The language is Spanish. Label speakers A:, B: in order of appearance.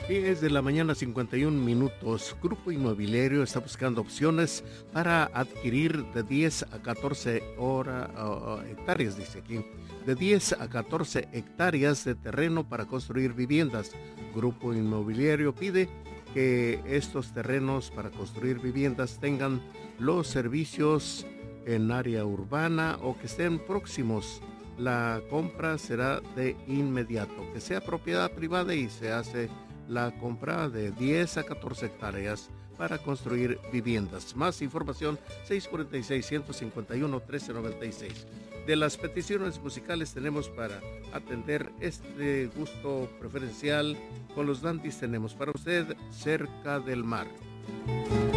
A: Y es de la mañana 51 minutos. Grupo Inmobiliario está buscando opciones para adquirir de 10 a 14 hectáreas, dice aquí, de 10 a 14 hectáreas de terreno para construir viviendas. Grupo Inmobiliario pide que estos terrenos para construir viviendas tengan los servicios en área urbana o que estén próximos. La compra será de inmediato, que sea propiedad privada y se hace la compra de 10 a 14 hectáreas para construir viviendas. Más información 646-151-1396. De las peticiones musicales tenemos para atender este gusto preferencial con los dandis, tenemos para usted Cerca del Mar.